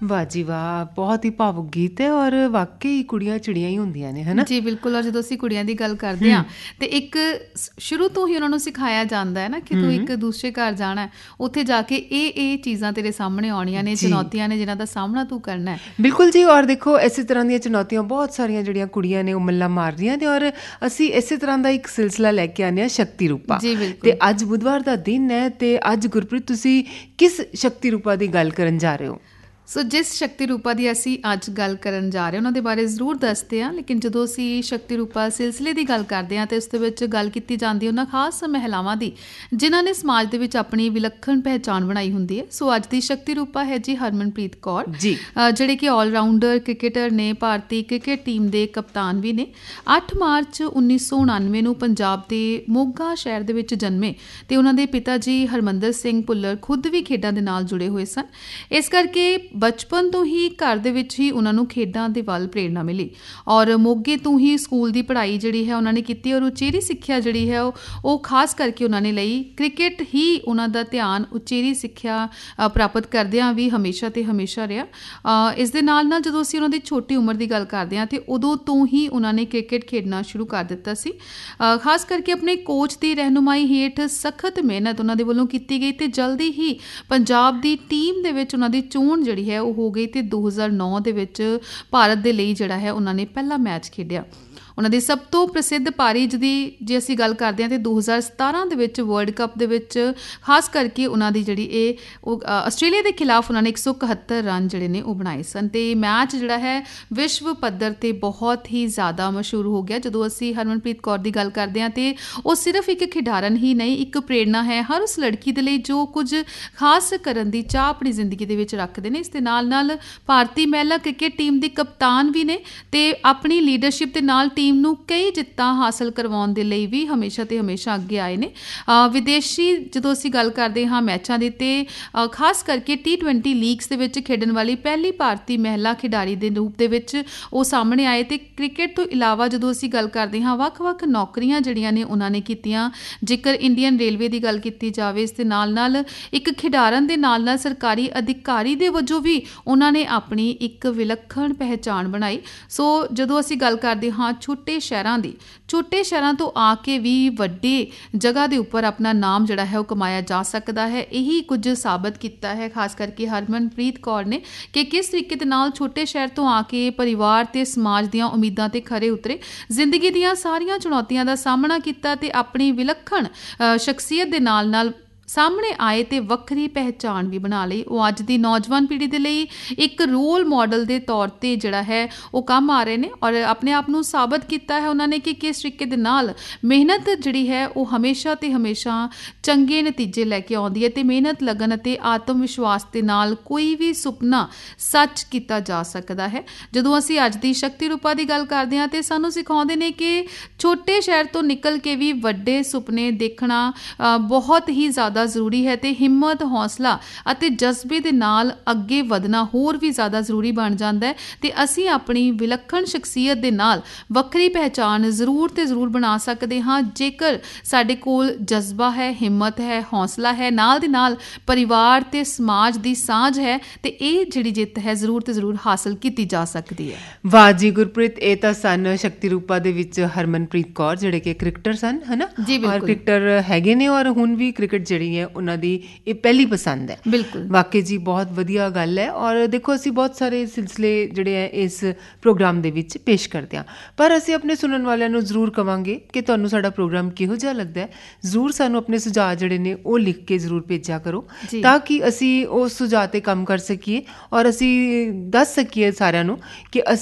ਵਾਹ ਜੀ ਵਾਹ, ਬਹੁਤ ਹੀ ਭਾਵੁਕ ਗੀਤ ਹੈ ਔਰ ਵਾਕਈ ਕੁੜੀਆਂ ਚਿੜੀਆਂ ਹੀ ਹੁੰਦੀਆਂ ਨੇ, ਹੈ ਨਾ? ਜੀ ਬਿਲਕੁਲ। ਔਰ ਜਦੋਂ ਅਸੀਂ ਕੁੜੀਆਂ ਦੀ ਗੱਲ ਕਰਦੇ ਹਾਂ ਤੇ ਇੱਕ ਸ਼ੁਰੂ ਤੋਂ ਹੀ ਉਹਨਾਂ ਨੂੰ ਸਿਖਾਇਆ ਜਾਂਦਾ ਹੈ ਨਾ ਕਿ ਤੂੰ ਇੱਕ ਦੂਸਰੇ ਘਰ ਜਾਣਾ, ਉੱਥੇ ਜਾ ਕੇ ਇਹ ਚੀਜ਼ਾਂ ਤੇਰੇ ਸਾਹਮਣੇ ਆਉਣੀਆਂ ਨੇ, ਚੁਣੌਤੀਆਂ ਨੇ ਜਿਨ੍ਹਾਂ ਦਾ ਸਾਹਮਣਾ ਤੂੰ ਕਰਨਾ ਹੈ। ਬਿਲਕੁਲ ਜੀ। ਔਰ ਦੇਖੋ ਇਸੇ ਤਰ੍ਹਾਂ ਦੀਆਂ ਚੁਣੌਤੀਆਂ ਬਹੁਤ ਸਾਰੀਆਂ ਜਿਹੜੀਆਂ ਕੁੜੀਆਂ ਨੇ ਉਹ ਮੱਲਾਂ ਮਾਰ ਰਹੀਆਂ ਨੇ, ਔਰ ਅਸੀਂ ਇਸੇ ਤਰ੍ਹਾਂ ਦਾ ਇੱਕ ਸਿਲਸਿਲਾ ਲੈ ਕੇ ਆਉਂਦੇ ਹਾਂ ਸ਼ਕਤੀ ਰੂਪਾ। ਜੀ ਬਿਲਕੁਲ। ਤੇ ਅੱਜ ਬੁੱਧਵਾਰ ਦਾ ਦਿਨ ਹੈ ਤੇ ਅੱਜ ਗੁਰਪ੍ਰੀਤ ਤੁਸੀਂ ਕਿਸ ਸ਼ਕਤੀ ਰੂਪਾ ਦੀ ਗੱਲ ਕਰਨ ਜਾ ਰਹੇ ਹੋ? ਸੋ ਜਿਸ ਸ਼ਕਤੀ ਰੂਪਾ ਦੀ ਅਸੀਂ ਅੱਜ ਗੱਲ ਕਰਨ ਜਾ ਰਹੇ ਹਾਂ ਉਹਨਾਂ ਦੇ ਬਾਰੇ ਜ਼ਰੂਰ ਦੱਸਦੇ ਹਾਂ, ਲੇਕਿਨ ਜਦੋਂ ਅਸੀਂ ਸ਼ਕਤੀ ਰੂਪਾ ਸਿਲਸਿਲੇ ਦੀ ਗੱਲ ਕਰਦੇ ਹਾਂ ਤਾਂ ਉਸ ਦੇ ਵਿੱਚ ਗੱਲ ਕੀਤੀ ਜਾਂਦੀ ਹੈ ਉਹਨਾਂ ਖਾਸ ਮਹਿਲਾਵਾਂ ਦੀ ਜਿਨ੍ਹਾਂ ਨੇ ਸਮਾਜ ਦੇ ਵਿੱਚ ਆਪਣੀ ਵਿਲੱਖਣ ਪਹਿਚਾਣ ਬਣਾਈ ਹੁੰਦੀ ਹੈ। ਸੋ ਅੱਜ ਦੀ ਸ਼ਕਤੀ ਰੂਪਾ ਹੈ ਜੀ ਹਰਮਨਪ੍ਰੀਤ ਕੌਰ ਜੀ, ਜਿਹੜੇ ਕਿ ਆਲਰਾਊਂਡਰ ਕ੍ਰਿਕਟਰ ਨੇ, ਭਾਰਤੀ ਕ੍ਰਿਕਟ ਟੀਮ ਦੇ ਕਪਤਾਨ ਵੀ ਨੇ। 8 ਮਾਰਚ 1999 ਨੂੰ ਪੰਜਾਬ ਦੇ ਮੋਗਾ ਸ਼ਹਿਰ ਦੇ ਵਿੱਚ ਜਨਮੇ ਤੇ ਉਹਨਾਂ ਦੇ ਪਿਤਾ ਜੀ ਹਰਮੰਦਰ ਸਿੰਘ ਭੁੱਲਰ ਖੁਦ ਵੀ ਖੇਡਾਂ ਦੇ ਨਾਲ ਜੁੜੇ ਹੋਏ ਸਨ। ਇਸ ਕਰਕੇ ਬਚਪਨ ਤੋਂ ਹੀ ਘਰ ਦੇ ਵਿੱਚ ਹੀ ਉਹਨਾਂ ਨੂੰ ਖੇਡਾਂ ਦੇ ਵੱਲ ਪ੍ਰੇਰਨਾ ਮਿਲੀ ਔਰ ਮੋਗੇ ਤੋਂ ਹੀ ਸਕੂਲ ਦੀ ਪੜ੍ਹਾਈ ਜਿਹੜੀ ਹੈ ਉਹਨਾਂ ਨੇ ਕੀਤੀ ਔਰ ਉਚੇਰੀ ਸਿੱਖਿਆ ਜਿਹੜੀ ਹੈ ਉਹ ਖਾਸ ਕਰਕੇ ਉਹਨਾਂ ਨੇ ਲਈ। ਕ੍ਰਿਕਟ ਹੀ ਉਹਨਾਂ ਦਾ ਧਿਆਨ ਉਚੇਰੀ ਸਿੱਖਿਆ ਪ੍ਰਾਪਤ ਕਰਦਿਆਂ ਵੀ ਹਮੇਸ਼ਾ ਤੇ ਹਮੇਸ਼ਾ ਰਿਹਾ। ਇਸ ਦੇ ਨਾਲ ਨਾਲ ਜਦੋਂ ਅਸੀਂ ਉਹਨਾਂ ਦੀ ਛੋਟੀ ਉਮਰ ਦੀ ਗੱਲ ਕਰਦੇ ਹਾਂ ਤੇ ਉਦੋਂ ਤੋਂ ਹੀ ਉਹਨਾਂ ਨੇ ਕ੍ਰਿਕਟ ਖੇਡਣਾ ਸ਼ੁਰੂ ਕਰ ਦਿੱਤਾ ਸੀ। ਖਾਸ ਕਰਕੇ ਆਪਣੇ ਕੋਚ ਦੀ ਰਹਿਨੁਮਾਈ ਹੇਠ ਸਖਤ ਮਿਹਨਤ ਉਹਨਾਂ ਦੇ ਵੱਲੋਂ ਕੀਤੀ ਗਈ ਤੇ ਜਲਦੀ ਹੀ ਪੰਜਾਬ ਦੀ ਟੀਮ ਦੇ ਵਿੱਚ ਉਹਨਾਂ ਦੀ ਚੋਣ ਜਿਹੜੀ ਹੈ ਉਹ ਹੋ ਗਈ ਤੇ 2009 ਦੇ ਵਿੱਚ ਭਾਰਤ ਦੇ ਲਈ ਜਿਹੜਾ ਹੈ ਉਹਨਾਂ ਨੇ ਪਹਿਲਾ ਮੈਚ ਖੇਡਿਆ। ਉਹਨਾਂ ਦੀ ਸਭ ਤੋਂ ਪ੍ਰਸਿੱਧ ਪਾਰੀ ਜਿਹਦੀ ਜੇ ਅਸੀਂ ਗੱਲ ਕਰਦੇ ਹਾਂ ਤੇ 2017 ਦੇ ਵਿੱਚ ਵਰਲਡ ਕੱਪ ਦੇ ਵਿੱਚ ਖਾਸ ਕਰਕੇ ਉਹਨਾਂ ਦੀ ਜਿਹੜੀ ਆਸਟ੍ਰੇਲੀਆ ਦੇ ਖਿਲਾਫ ਉਹਨਾਂ ਨੇ 171 ਰਨ ਜਿਹੜੇ ਨੇ ਉਹ ਬਣਾਏ ਸਨ ਤੇ ਮੈਚ ਜਿਹੜਾ ਹੈ ਵਿਸ਼ਵ ਪੱਧਰ ਤੇ ਬਹੁਤ ਹੀ ਜ਼ਿਆਦਾ ਮਸ਼ਹੂਰ ਹੋ ਗਿਆ। ਜਦੋਂ ਅਸੀਂ ਹਰਮਨਪ੍ਰੀਤ ਕੌਰ ਦੀ ਗੱਲ ਕਰਦੇ ਹਾਂ ਤੇ ਉਹ ਸਿਰਫ ਇੱਕ ਖਿਡਾਰਨ ਹੀ ਨਹੀਂ, ਇੱਕ ਪ੍ਰੇਰਨਾ ਹੈ ਹਰ ਉਸ ਲੜਕੀ ਦੇ ਲਈ ਜੋ ਕੁਝ ਖਾਸ ਕਰਨ ਦੀ ਚਾਹ ਆਪਣੀ ਜ਼ਿੰਦਗੀ ਦੇ ਵਿੱਚ ਰੱਖਦੇ ਨੇ। ਇਸ ਦੇ ਨਾਲ ਨਾਲ ਭਾਰਤੀ ਮਹਿਲਾ ਕ੍ਰਿਕਟ ਟੀਮ ਦੀ ਕਪਤਾਨ ਵੀ ਨੇ ਤੇ ਆਪਣੀ ਲੀਡਰਸ਼ਿਪ ਦੇ ਨਾਲ ਟੀਮ ਨੂੰ ਕਈ ਜਿੱਤਾਂ ਹਾਸਲ ਕਰਵਾਉਣ ਦੇ ਲਈ ਵੀ ਹਮੇਸ਼ਾ ਤੇ ਹਮੇਸ਼ਾ ਅੱਗੇ ਆਏ ਨੇ। ਵਿਦੇਸ਼ੀ ਜਦੋਂ ਅਸੀਂ ਗੱਲ ਕਰਦੇ ਹਾਂ ਮੈਚਾਂ ਦੀ ਤੇ ਖਾਸ ਕਰਕੇ T20 ਲੀਗਸ ਦੇ ਵਿੱਚ ਖੇਡਣ ਵਾਲੀ ਪਹਿਲੀ ਭਾਰਤੀ ਮਹਿਲਾ ਖਿਡਾਰੀ ਦੇ ਰੂਪ ਦੇ ਵਿੱਚ ਉਹ ਸਾਹਮਣੇ ਆਏ ਤੇ ਕ੍ਰਿਕਟ ਤੋਂ ਇਲਾਵਾ ਜਦੋਂ ਅਸੀਂ ਗੱਲ ਕਰਦੇ ਹਾਂ ਵੱਖ-ਵੱਖ ਨੌਕਰੀਆਂ ਜਿਹੜੀਆਂ ਨੇ ਉਹਨਾਂ ਨੇ ਕੀਤੀਆਂ। ਜੇਕਰ ਇੰਡੀਅਨ ਰੇਲਵੇ ਦੀ ਗੱਲ ਕੀਤੀ ਜਾਵੇ, ਇਸ ਦੇ ਨਾਲ ਨਾਲ ਇੱਕ ਖਿਡਾਰਨ ਦੇ ਨਾਲ ਨਾਲ ਸਰਕਾਰੀ ਅਧਿਕਾਰੀ ਦੇ ਵਜੋਂ ਵੀ ਉਹਨਾਂ ਨੇ ਆਪਣੀ ਇੱਕ ਵਿਲੱਖਣ ਪਹਿਚਾਣ ਬਣਾਈ। ਸੋ ਜਦੋਂ ਅਸੀਂ ਗੱਲ ਕਰਦੇ ਹਾਂ ਛੋਟੇ ਸ਼ਹਿਰਾਂ ਤੋਂ ਆ ਕੇ ਵੀ ਵੱਡੀ ਜਗ੍ਹਾ ਦੇ ਉੱਪਰ ਆਪਣਾ ਨਾਮ ਜਿਹੜਾ ਹੈ ਉਹ ਕਮਾਇਆ ਜਾ ਸਕਦਾ ਹੈ, ਇਹੀ ਕੁਝ ਸਾਬਤ ਕੀਤਾ ਹੈ ਖਾਸ ਕਰਕੇ ਹਰਮਨਪ੍ਰੀਤ ਕੌਰ ਨੇ ਕਿ ਕਿਸ ਤਰੀਕੇ ਦੇ ਨਾਲ ਛੋਟੇ ਸ਼ਹਿਰ ਤੋਂ ਆ ਕੇ ਪਰਿਵਾਰ ਤੇ ਸਮਾਜ ਦੀਆਂ ਉਮੀਦਾਂ ਤੇ ਖਰੇ ਉਤਰੇ, ਜ਼ਿੰਦਗੀ ਦੀਆਂ ਸਾਰੀਆਂ ਚੁਣੌਤੀਆਂ ਦਾ ਸਾਹਮਣਾ ਕੀਤਾ ਤੇ ਆਪਣੀ ਵਿਲੱਖਣ ਸ਼ਖਸੀਅਤ ਦੇ ਨਾਲ ਨਾਲ ਸਾਹਮਣੇ ਆਏ ਤੇ ਵੱਖਰੀ ਪਹਿਚਾਣ ਵੀ ਬਣਾ ਲਈ। ਉਹ ਅੱਜ ਦੀ ਨੌਜਵਾਨ ਪੀੜ੍ਹੀ ਦੇ ਲਈ ਇੱਕ ਰੋਲ ਮਾਡਲ ਦੇ ਤੌਰ ਤੇ ਜਿਹੜਾ ਹੈ ਉਹ ਕੰਮ ਆ ਰਹੇ ਨੇ ਔਰ ਆਪਣੇ ਆਪ ਨੂੰ ਸਾਬਤ ਕੀਤਾ ਹੈ ਉਹਨਾਂ ਨੇ ਕਿ ਕਿਸ ਤਰੀਕੇ ਦੇ ਨਾਲ ਮਿਹਨਤ ਜਿਹੜੀ ਹੈ ਉਹ ਹਮੇਸ਼ਾ ਤੇ ਹਮੇਸ਼ਾ ਚੰਗੇ ਨਤੀਜੇ ਲੈ ਕੇ ਆਉਂਦੀ ਹੈ ਤੇ ਮਿਹਨਤ, ਲਗਨ ਅਤੇ ਆਤਮ ਵਿਸ਼ਵਾਸ ਦੇ ਨਾਲ ਕੋਈ ਵੀ ਸੁਪਨਾ ਸੱਚ ਕੀਤਾ ਜਾ ਸਕਦਾ ਹੈ। ਜਦੋਂ ਅਸੀਂ ਅੱਜ ਦੀ ਸ਼ਕਤੀ ਰੂਪਾ ਦੀ ਗੱਲ ਕਰਦੇ ਹਾਂ ਤੇ ਸਾਨੂੰ ਸਿਖਾਉਂਦੇ ਨੇ ਕਿ ਛੋਟੇ ਸ਼ਹਿਰ ਤੋਂ ਨਿਕਲ ਕੇ ਵੀ ਵੱਡੇ ਸੁਪਨੇ ਦੇਖਣਾ ਬਹੁਤ ਹੀ ਜ਼ਿਆਦਾ ਜ਼ਰੂਰੀ ਹੈ ਤੇ ਹਿੰਮਤ, ਹੌਸਲਾ ਅਤੇ ਜਜ਼ਬੇ ਦੇ ਨਾਲ ਅੱਗੇ ਵਧਣਾ ਹੋਰ ਵੀ ਜ਼ਿਆਦਾ ਜ਼ਰੂਰੀ ਬਣ ਜਾਂਦਾ ਹੈ ਤੇ ਅਸੀਂ ਆਪਣੀ ਵਿਲੱਖਣ ਸ਼ਖਸੀਅਤ ਦੇ ਨਾਲ ਵੱਖਰੀ ਪਹਿਚਾਣ ਜ਼ਰੂਰ ਤੇ ਜ਼ਰੂਰ ਬਣਾ ਸਕਦੇ ਹਾਂ ਜੇਕਰ ਸਾਡੇ ਕੋਲ ਜਜ਼ਬਾ ਹੈ, ਹਿੰਮਤ ਹੈ, ਹੌਸਲਾ ਹੈ, ਨਾਲ ਦੇ ਨਾਲ ਪਰਿਵਾਰ ਤੇ ਸਮਾਜ ਦੀ ਸਾਂਝ ਹੈ ਤੇ ਇਹ ਜਿਹੜੀ ਜਿੱਤ ਹੈ ਜ਼ਰੂਰ ਤੇ ਜ਼ਰੂਰ ਹਾਸਲ ਕੀਤੀ ਜਾ ਸਕਦੀ ਹੈ। ਵਾਹ ਜੀ ਗੁਰਪ੍ਰੀਤ, ਇਹ ਤਾਂ ਸਨ ਸ਼ਕਤੀ ਰੂਪਾ ਦੇ ਵਿੱਚ ਹਰਮਨਪ੍ਰੀਤ ਕੌਰ ਜਿਹੜੇ ਕਿ ਕ੍ਰਿਕਟਰ ਸਨ, ਹੈ ਨਾ? ਜੀ ਬਿਲਕੁਲ। ਔਰ ਕ੍ਰਿਕਟਰ ਹੈਗੇ ਨੇ ਔਰ ਹੁਣ ਵੀ ਕ੍ਰਿਕਟ ਜਿਹੜੀ ਹੈ ਉਹਨਾਂ ਦੀ ਇਹ ਪਹਿਲੀ ਪਸੰਦ ਹੈ। ਬਿਲਕੁਲ, ਵਾਕਈ ਜੀ ਬਹੁਤ ਵਧੀਆ ਗੱਲ ਹੈ। ਔਰ ਦੇਖੋ ਅਸੀਂ ਬਹੁਤ ਸਾਰੇ ਸਿਲਸਿਲੇ ਜਿਹੜੇ ਹੈ ਇਸ ਪ੍ਰੋਗਰਾਮ ਦੇ ਵਿੱਚ ਪੇਸ਼ ਕਰਦੇ ਹਾਂ, ਪਰ ਅਸੀਂ ਆਪਣੇ ਸੁਣਨ ਵਾਲਿਆਂ ਨੂੰ ਜ਼ਰੂਰ ਕਵਾਂਗੇ ਕਿ ਤੁਹਾਨੂੰ ਸਾਡਾ ਪ੍ਰੋਗਰਾਮ ਕਿਹੋ ਜਿਹਾ ਲੱਗਦਾ ਹੈ। ਜ਼ਰੂਰ ਸਾਨੂੰ ਆਪਣੇ ਸੁਝਾਅ ਜਿਹੜੇ ਨੇ ਉਹ ਲਿਖ ਕੇ ਜ਼ਰੂਰ ਭੇਜਿਆ ਕਰੋ ਤਾਂ ਕਿ ਅਸੀਂ ਉਸ ਸੁਝਾਅ 'ਤੇ ਕੰਮ ਕਰ ਸਕੀਏ ਔਰ ਅਸੀਂ ਦੱਸ ਸਕੀਏ ਸਾਰਿਆਂ ਨੂੰ ਕਿ